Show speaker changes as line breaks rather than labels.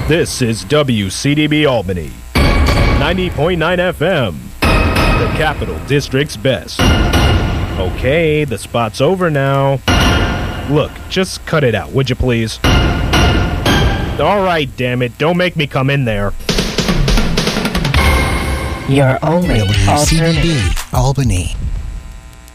This is WCDB Albany, 90.9 FM, the Capital District's best. Okay, the spot's over now. Look, just cut it out, would you please? All right, damn it, don't make me come in there.
Your only
WCDB Albany.